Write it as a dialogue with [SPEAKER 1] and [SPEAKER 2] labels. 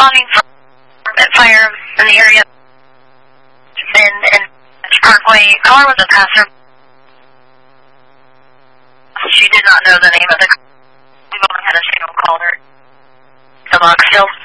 [SPEAKER 1] responding for that fire in the area in Parkway. Caller was a passer. She did not know the name of the. We've only had a single caller. The log still.